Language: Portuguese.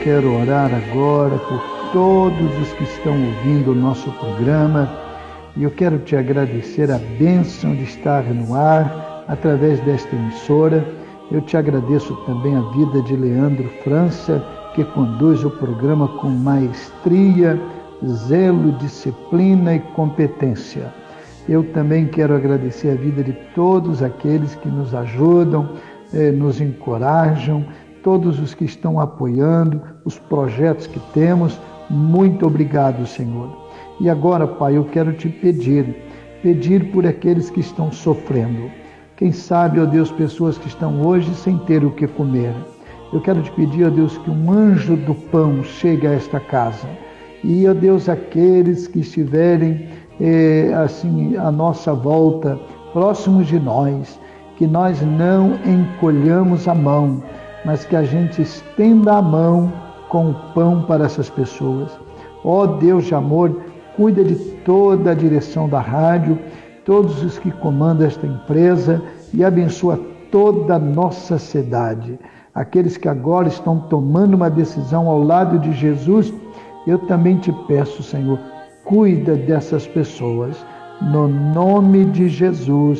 Quero orar agora por todos os que estão ouvindo o nosso programa e eu quero te agradecer a bênção de estar no ar através desta emissora. Eu te agradeço também a vida de Leandro França, que conduz o programa com maestria, zelo, disciplina e competência. Eu também quero agradecer a vida de todos aqueles que nos ajudam, nos encorajam, todos os que estão apoiando os projetos que temos. Muito obrigado, Senhor. E agora, Pai, eu quero te pedir por aqueles que estão sofrendo. Quem sabe, ó Deus, pessoas que estão hoje sem ter o que comer. Eu quero te pedir, ó Deus, que um anjo do pão chegue a esta casa. E, ó Deus, aqueles que estiverem assim à nossa volta, próximos de nós, que nós não encolhamos a mão, mas que a gente estenda a mão com o pão para essas pessoas. Ó Deus de amor, cuida de toda a direção da rádio, todos os que comandam esta empresa e abençoa toda a nossa cidade. Aqueles que agora estão tomando uma decisão ao lado de Jesus, eu também te peço, Senhor, cuida dessas pessoas. No nome de Jesus,